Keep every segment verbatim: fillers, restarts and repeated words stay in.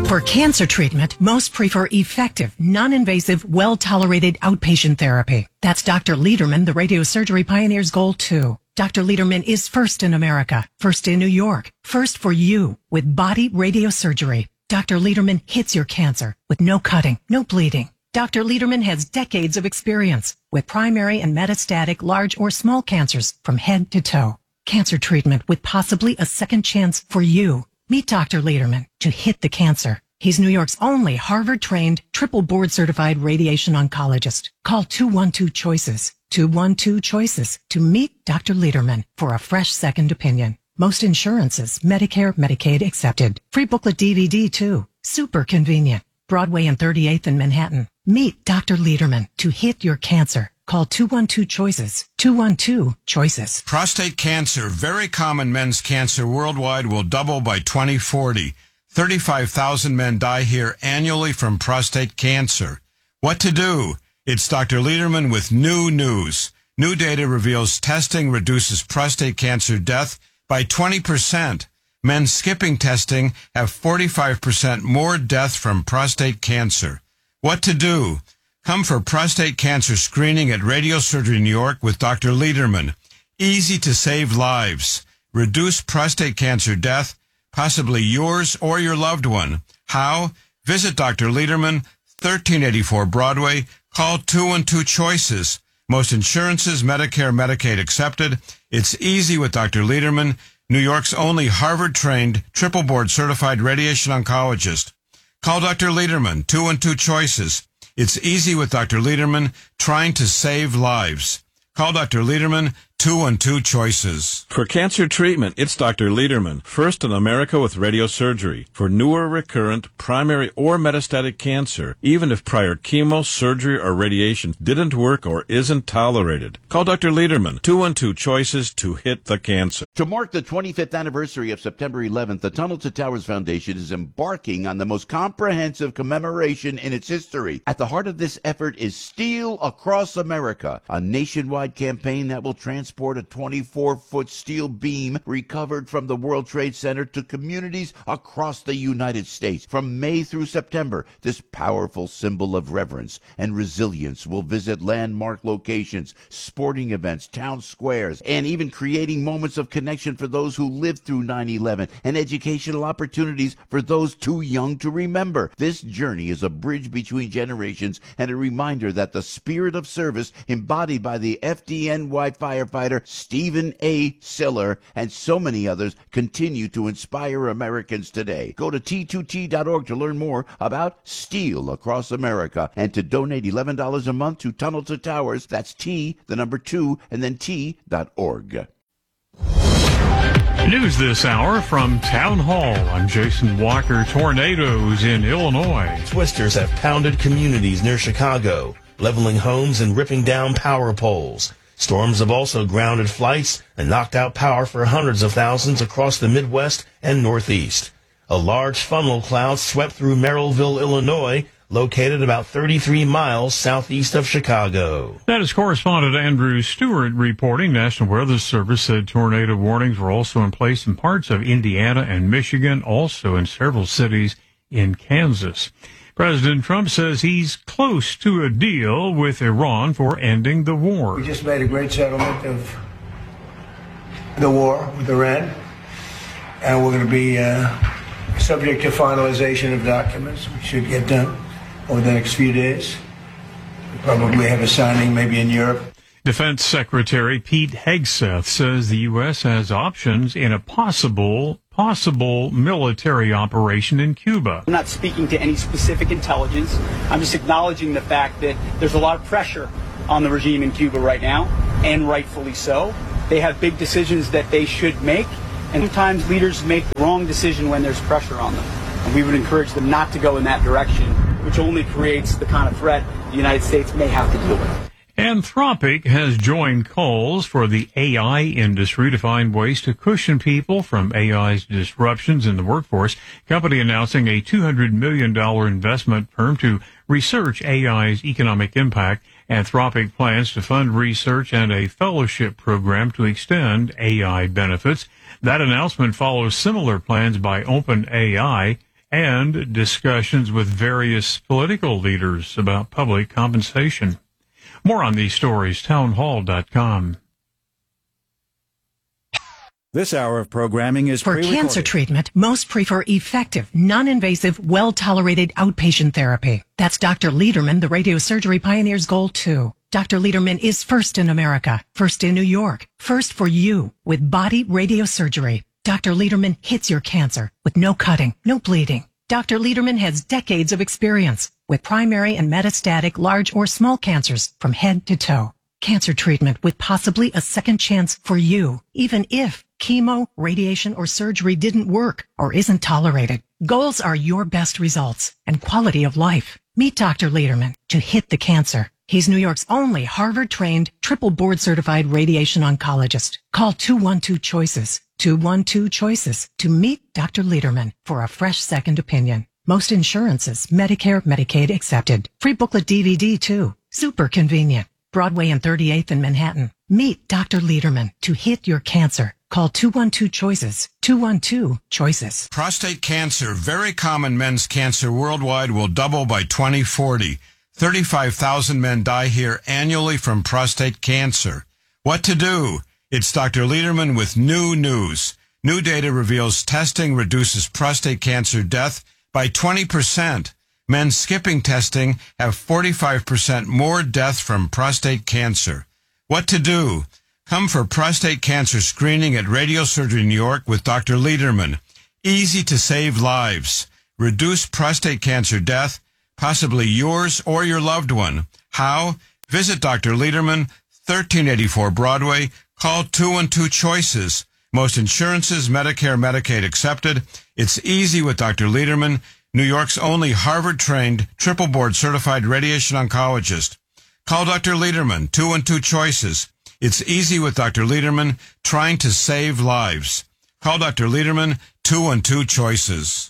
For cancer treatment, most prefer effective, non-invasive, well-tolerated outpatient therapy. That's Doctor Lederman, the radiosurgery pioneer's goal, too. Doctor Lederman is first in America, first in New York, first for you with body radiosurgery. Doctor Lederman hits your cancer with no cutting, no bleeding. Doctor Lederman has decades of experience with primary and metastatic large or small cancers from head to toe. Cancer treatment with possibly a second chance for you. Meet Doctor Lederman to hit the cancer. He's New York's only Harvard-trained, triple board-certified radiation oncologist. Call two one two CHOICES, two one two CHOICES to meet Doctor Lederman for a fresh second opinion. Most insurances, Medicare, Medicaid accepted. Free booklet D V D, too. Super convenient. Broadway and thirty-eighth in Manhattan. Meet Doctor Lederman to hit your cancer. Call two one two CHOICES, two one two CHOICES. Prostate cancer, very common men's cancer worldwide, will double by twenty forty. thirty-five thousand men die here annually from prostate cancer. What to do? It's Doctor Lederman with new news. New data reveals testing reduces prostate cancer death by twenty percent. Men skipping testing have forty-five percent more death from prostate cancer. What to do? Come for prostate cancer screening at Radiosurgery New York with Doctor Lederman. Easy to save lives. Reduce prostate cancer death, possibly yours or your loved one. How? Visit Doctor Lederman, thirteen eighty-four Broadway. Call two one two CHOICES. Most insurances, Medicare, Medicaid accepted. It's easy with Doctor Lederman, New York's only Harvard-trained, triple board-certified radiation oncologist. Call Doctor Lederman, two one two CHOICES. It's easy with Doctor Lederman, trying to save lives. Call Doctor Lederman, two one two CHOICES. For cancer treatment, it's Doctor Lederman, first in America with radiosurgery. For newer, recurrent, primary, or metastatic cancer, even if prior chemo, surgery, or radiation didn't work or isn't tolerated. Call Doctor Lederman, two one two CHOICES to hit the cancer. To mark the twenty-fifth anniversary of September eleventh, the Tunnel to Towers Foundation is embarking on the most comprehensive commemoration in its history. At the heart of this effort is Steel Across America, a nationwide campaign that will transport a twenty-four foot steel beam recovered from the World Trade Center to communities across the United States. From May through September, this powerful symbol of reverence and resilience will visit landmark locations, sporting events, town squares, and even creating moments of connection for those who lived through nine eleven and educational opportunities for those too young to remember. This journey is a bridge between generations and a reminder that the spirit of service embodied by the F D N Y firefighter Stephen A. Siller and so many others continue to inspire Americans today. Go to T two T dot org to learn more about Steel Across America and to donate eleven dollars a month to Tunnel to Towers. That's T, the number two, and then T dot org. News this hour from Town Hall. I'm Jason Walker. Tornadoes in Illinois. Twisters have pounded communities near Chicago, leveling homes and ripping down power poles. Storms have also grounded flights and knocked out power for hundreds of thousands across the Midwest and Northeast. A large funnel cloud swept through Merrillville, Illinois, located about thirty-three miles southeast of Chicago. That is correspondent Andrew Stewart reporting. National Weather Service said tornado warnings were also in place in parts of Indiana and Michigan, also in several cities in Kansas. President Trump says he's close to a deal with Iran for ending the war. We just made a great settlement of the war with Iran, and we're going to be uh, subject to finalization of documents. We should get done over the next few days. We probably have a signing maybe in Europe. Defense Secretary Pete Hegseth says the U S has options in a possible possible military operation in Cuba. I'm not speaking to any specific intelligence. I'm just acknowledging the fact that there's a lot of pressure on the regime in Cuba right now, and rightfully so. They have big decisions that they should make, and sometimes leaders make the wrong decision when there's pressure on them. And we would encourage them not to go in that direction, which only creates the kind of threat the United States may have to deal with. Anthropic has joined calls for the A I industry to find ways to cushion people from A I's disruptions in the workforce. Company announcing a two hundred million dollars investment firm to research A I's economic impact. Anthropic plans to fund research and a fellowship program to extend A I benefits. That announcement follows similar plans by OpenAI and discussions with various political leaders about public compensation. More on these stories, townhall dot com. This hour of programming is For pre-recorded. cancer treatment, most prefer effective, non-invasive, well-tolerated outpatient therapy. That's Doctor Lederman, the radiosurgery pioneer's goal, too. Doctor Lederman is first in America, first in New York, first for you with body radiosurgery. Doctor Lederman hits your cancer with no cutting, no bleeding. Doctor Lederman has decades of experience with primary and metastatic large or small cancers from head to toe. Cancer treatment with possibly a second chance for you, even if chemo, radiation, or surgery didn't work or isn't tolerated. Goals are your best results and quality of life. Meet Doctor Lederman to hit the cancer. He's New York's only Harvard-trained, triple board-certified radiation oncologist. Call two one two CHOICES, two one two CHOICES to meet Doctor Lederman for a fresh second opinion. Most insurances, Medicare, Medicaid accepted. Free booklet D V D, too. Super convenient. Broadway and thirty-eighth in Manhattan. Meet Doctor Lederman to hit your cancer. Call two one two CHOICES, two one two CHOICES. Prostate cancer, very common men's cancer worldwide, will double by twenty forty. thirty-five thousand men die here annually from prostate cancer. What to do? It's Doctor Lederman with new news. New data reveals testing reduces prostate cancer death by twenty percent. Men skipping testing have forty-five percent more death from prostate cancer. What to do? Come for prostate cancer screening at Radiosurgery New York with Doctor Lederman. Easy to save lives. Reduce prostate cancer death, possibly yours or your loved one. How? Visit Doctor Lederman, thirteen eighty-four Broadway. Call two one two CHOICES. Most insurances, Medicare, Medicaid accepted. It's easy with Doctor Lederman, New York's only Harvard-trained, triple board-certified radiation oncologist. Call Doctor Lederman, two one two CHOICES. It's easy with Doctor Lederman, trying to save lives. Call Doctor Lederman, two one two CHOICES.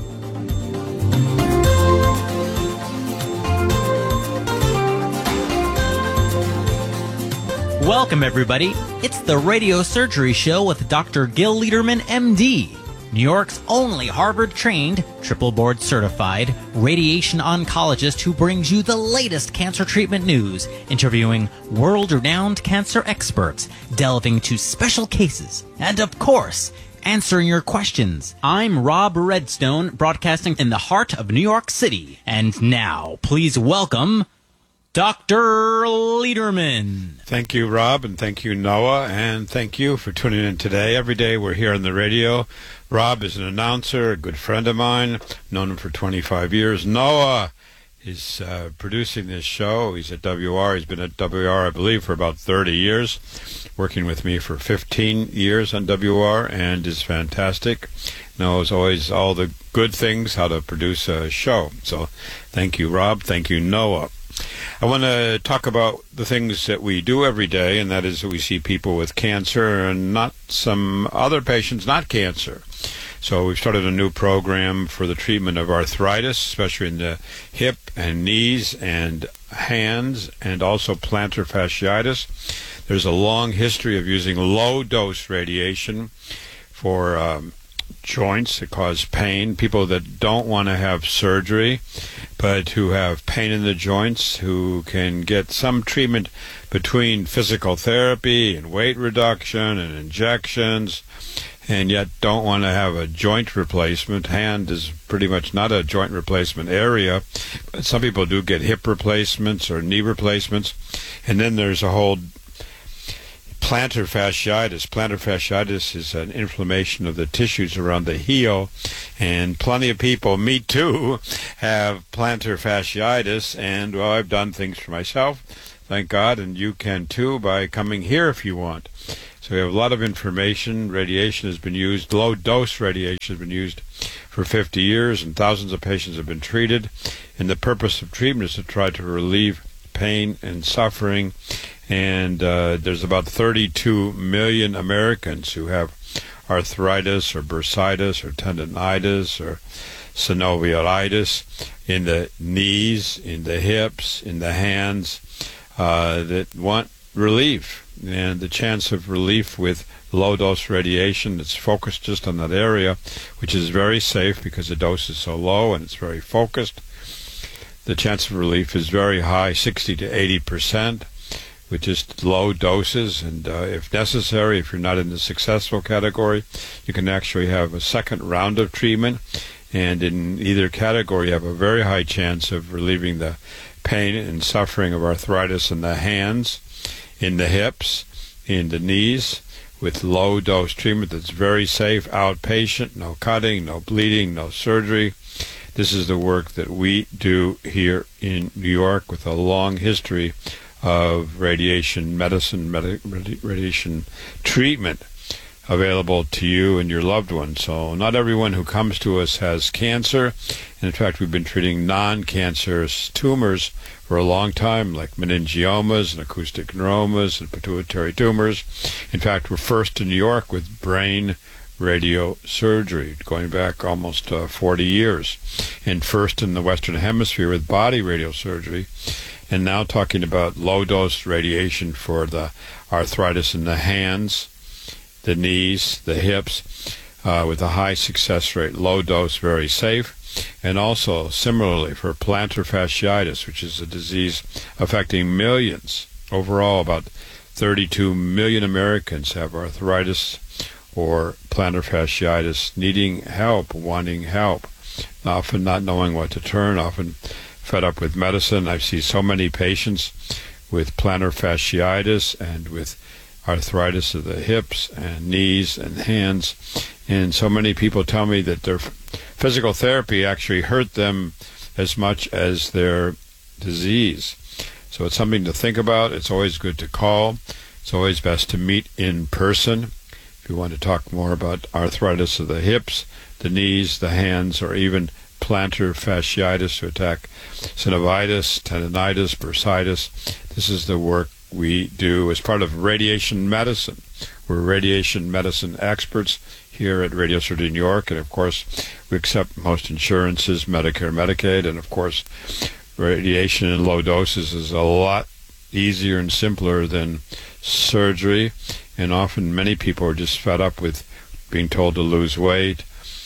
Welcome, everybody. It's the Radio Surgery Show with Doctor Gil Lederman, M D, New York's only Harvard-trained, triple board-certified radiation oncologist who brings you the latest cancer treatment news, interviewing world-renowned cancer experts, delving to special cases, and, of course, answering your questions. I'm Rob Redstone, broadcasting in the heart of New York City. And now, please welcome Doctor Lederman. Thank you, Rob, and thank you, Noah, and thank you for tuning in today. Every day we're here on the radio. Rob is an announcer, a good friend of mine, known him for twenty-five years. Noah is uh, producing this show. He's at W R. He's been at W R, I believe, for about thirty years, working with me for fifteen years on W R, and is fantastic. Knows always all the good things, how to produce a show. So thank you, Rob. Thank you, Noah. I want to talk about the things that we do every day, and that is that we see people with cancer and not some other patients, not cancer. So we've started a new program for the treatment of arthritis, especially in the hip and knees and hands, and also plantar fasciitis. There's a long history of using low-dose radiation for um, joints that cause pain, people that don't want to have surgery but who have pain in the joints, who can get some treatment between physical therapy and weight reduction and injections, and yet don't want to have a joint replacement. Hand is pretty much not a joint replacement area, but some people do get hip replacements or knee replacements. And then there's a whole plantar fasciitis. Plantar fasciitis is an inflammation of the tissues around the heel, and plenty of people, me too, have plantar fasciitis, and well, I've done things for myself, thank God, and you can too by coming here if you want. So we have a lot of information. Radiation has been used, low-dose radiation has been used for fifty years, and thousands of patients have been treated, and the purpose of treatment is to try to relieve pain and suffering. And uh, there's about thirty-two million Americans who have arthritis or bursitis or tendonitis or synovialitis in the knees, in the hips, in the hands, uh, that want relief. and the chance of relief with low-dose radiation that's focused just on that area, which is very safe because the dose is so low and it's very focused. The chance of relief is very high, sixty to eighty percent, with just low doses. And uh, if necessary, if you're not in the successful category, you can actually have a second round of treatment. And in either category, you have a very high chance of relieving the pain and suffering of arthritis in the hands, in the hips, in the knees, with low-dose treatment that's very safe, outpatient, no cutting, no bleeding, no surgery. This is the work that we do here in New York with a long history of radiation medicine, med- radiation treatment available to you and your loved ones. So not everyone who comes to us has cancer. And in fact, we've been treating non-cancerous tumors for a long time, like meningiomas and acoustic neuromas and pituitary tumors. In fact, we're first in New York with brain radiosurgery, going back almost uh, forty years, and first in the Western Hemisphere with body radiosurgery, and now talking about low-dose radiation for the arthritis in the hands, the knees, the hips, uh, with a high success rate, low dose, very safe. And also, similarly, for plantar fasciitis, which is a disease affecting millions. Overall, about thirty-two million Americans have arthritis or plantar fasciitis, needing help, wanting help, often not knowing what to turn, often fed up with medicine. I see so many patients with plantar fasciitis and with arthritis of the hips and knees and hands, and so many people tell me that their physical therapy actually hurt them as much as their disease. So it's something to think about. It's always good to call. It's always best to meet in person if you want to talk more about arthritis of the hips, the knees, the hands, or even plantar fasciitis to attack synovitis, tendonitis, bursitis. This is the work we do as part of radiation medicine. We're radiation medicine experts here at Radio Surgery New York, and of course we accept most insurances, Medicare, Medicaid, and of course radiation in low doses is a lot easier and simpler than surgery, and often many people are just fed up with being told to lose weight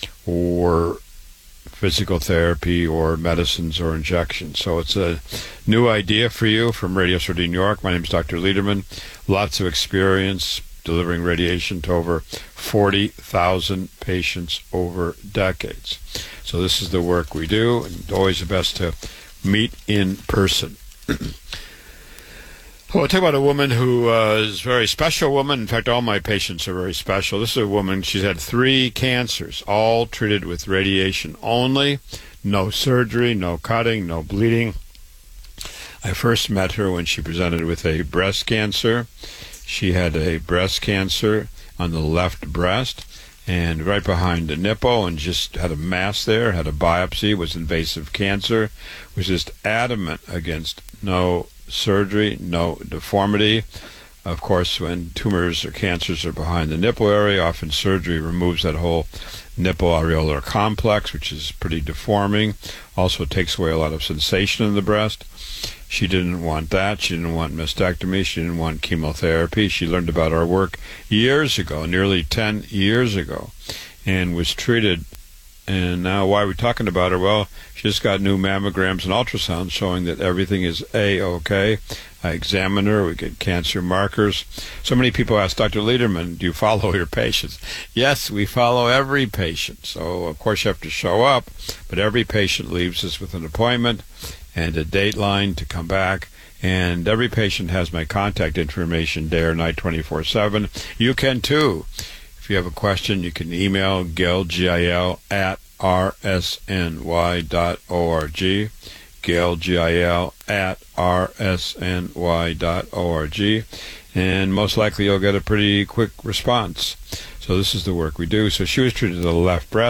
or physical therapy or medicines or injections. So it's a new idea for you from Radio Surgery New York. My name is Doctor Lederman. Lots of experience delivering radiation to over forty thousand patients over decades. So this is the work we do, and always the best to meet in person. Well, I'll talk about a woman who uh, is a very special woman. In fact, all my patients are very special. This is a woman, she's had three cancers, all treated with radiation only, no surgery, no cutting, no bleeding. I first met her when she presented with a breast cancer. She had a breast cancer on the left breast and right behind the nipple, and just had a mass there, had a biopsy, was invasive cancer, was just adamant against no surgery, no deformity. Of course, when tumors or cancers are behind the nipple area, often surgery removes that whole nipple areolar complex, which is pretty deforming. Also takes away a lot of sensation in the breast. She didn't want that. She didn't want mastectomy. She didn't want chemotherapy. She learned about our work years ago, nearly ten years ago, and was treated. And now, why are we talking about her? Well, she just got new mammograms and ultrasounds showing that everything is A-okay. I examine her. We get cancer markers. So many people ask, Doctor Lederman, do you follow your patients? Yes, we follow every patient. So, of course, you have to show up. But every patient leaves us with an appointment and a dateline to come back. And every patient has my contact information day or night, twenty-four seven. You can, too. If you have a question, you can email Gil, G I L, at r s n y dot org. Gil, G I L, at r s n y dot org. And most likely you'll get a pretty quick response. So this is the work we do. So she was treated to the left breast.